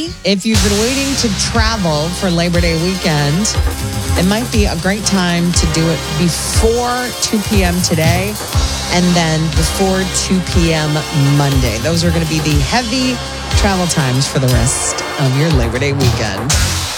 If you've been waiting to travel for Labor Day weekend, it might be a great time to do it before 2 p.m. today and then before 2 p.m. Monday. Those are going to be the heavy travel times for the rest of your Labor Day weekend.